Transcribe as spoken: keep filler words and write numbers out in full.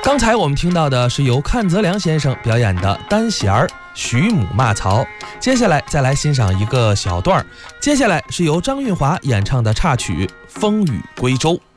刚才我们听到的是由阚泽良先生表演的单弦儿《徐母骂曹》，接下来再来欣赏一个小段儿，接下来是由张韵华演唱的插曲《风雨归舟》。